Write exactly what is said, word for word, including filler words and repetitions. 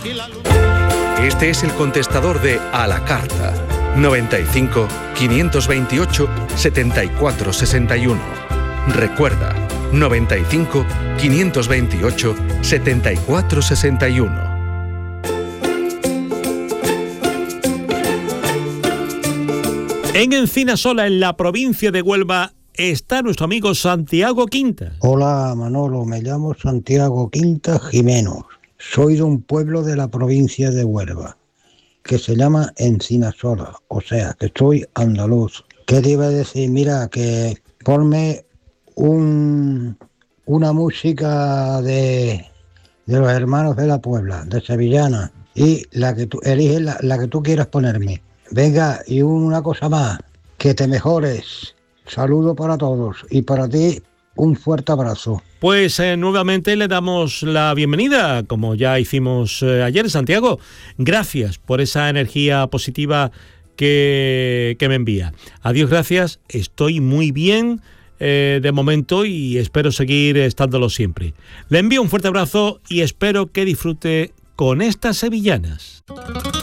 Este es el contestador de A la Carta. noventa y cinco, quinientos veintiocho, setenta y cuatro sesenta y uno. Recuerda, noventa y cinco, quinientos veintiocho, setenta y cuatro sesenta y uno. En Encinasola, en la provincia de Huelva, está nuestro amigo Santiago Quinta. Hola Manolo, me llamo Santiago Quinta Jimeno. Soy de un pueblo de la provincia de Huelva que se llama Encinasola, o sea que soy andaluz. ¿Qué te iba a decir? Mira, que ponme un, una música de, de los hermanos de la Puebla, de Sevillana, y la que tú eliges, la, la que tú quieras ponerme. Venga, y una cosa más, que te mejores. Saludo para todos y para ti un fuerte abrazo. Pues eh, nuevamente le damos la bienvenida, como ya hicimos eh, ayer, Santiago. Gracias por esa energía positiva que, que me envía. Adiós, gracias. Estoy muy bien eh, de momento y espero seguir estándolo siempre. Le envío un fuerte abrazo y espero que disfrute con estas sevillanas.